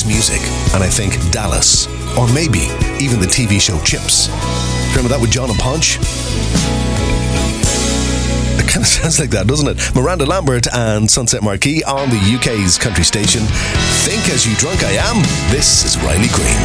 this music and I think Dallas, or maybe even the TV show Chips. Remember that with John and Ponch? It kind of sounds like that, doesn't it? Miranda Lambert and Sunset Marquee on the UK's country station. Think As You Drunk I Am. This is Riley Green.